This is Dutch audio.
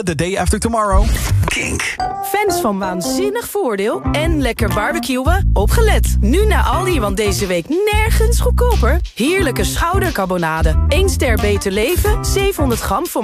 The Day After Tomorrow. Kink. Fans van waanzinnig voordeel en lekker barbecuen? Opgelet! Nu naar Aldi, want deze week nergens goedkoper. Heerlijke schoudercarbonade. 1 ster beter leven, 700 gram voor